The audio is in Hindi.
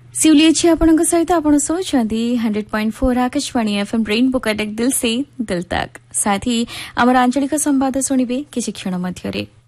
सिउली आपणक सहित आपण सुनुछंती 100.4 आकाशवाणी एफएम रेनबो कनेक्ट दिल से दिल तक। साथ ही आमर आंचलिक संवाद शुणिबे किछि क्षण मध्यरे।